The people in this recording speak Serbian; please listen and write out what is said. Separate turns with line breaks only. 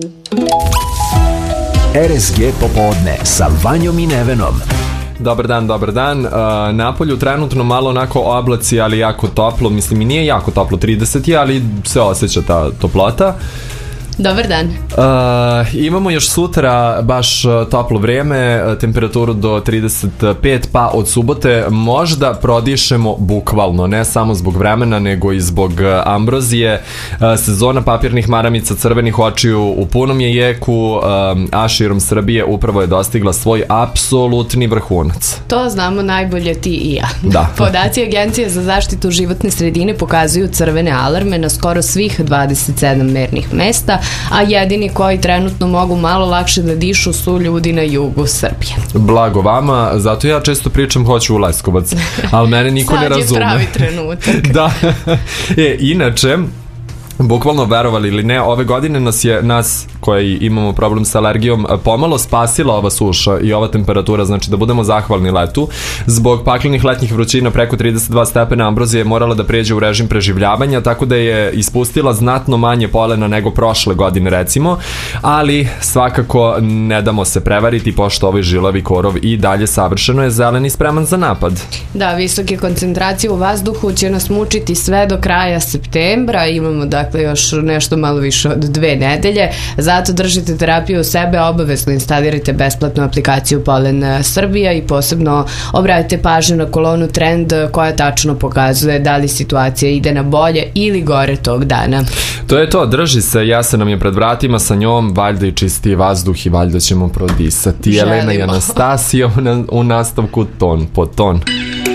RSG popodne sa Vanjom i Nevenom.
Dobar dan. Napolju trenutno malo onako oblaci, ali jako toplo. Mislim, i nije jako toplo, 30 je, ali se osjeća ta toplota.
Dobar dan.
Imamo još sutra baš toplo vreme, temperaturu do 35, pa od subote možda prodišemo bukvalno, ne samo zbog vremena, nego i zbog ambrozije. Sezona papirnih maramica, crvenih očiju u punom je jeku, a širom Srbije upravo je dostigla svoj apsolutni vrhunac.
To znamo najbolje ti i ja.
Da.
Podaci Agencije za zaštitu životne sredine pokazuju crvene alarme na skoro svih 27 mernih mesta, a jedini koji trenutno mogu malo lakše da dišu su ljudi na jugu Srbije.
Blago vama, zato ja često pričam hoću u Leskovac, ali mene niko ne razume.
Sad je pravi trenutak.
Da. Inače, bukvalno verovali ili ne, ove godine nas koji imamo problem sa alergijom pomalo spasila ova suša i ova temperatura, znači da budemo zahvalni letu. Zbog paklenih letnjih vrućina preko 32 stepena ambrozija je morala da prijeđe u režim preživljavanja, tako da je ispustila znatno manje polena nego prošle godine recimo, ali svakako ne damo se prevariti pošto ovaj žilavi korov i dalje savršeno je zelen i spreman za napad.
Da, visoke koncentracije u vazduhu će nas mučiti sve do kraja septembra, imamo dakle još nešto malo više od 2 nedelje. Zato držite terapiju u sebe, obavezno instalirajte besplatnu aplikaciju Polen Srbija i posebno obratite pažnju na kolonu Trend koja tačno pokazuje da li situacija ide na bolje ili gore tog dana.
To je to, drži se, jesen nam je pred vratima, sa njom valjda i čistiji vazduh i valjda ćemo prodisati. Jelena i Anastasija u nastavku ton po ton.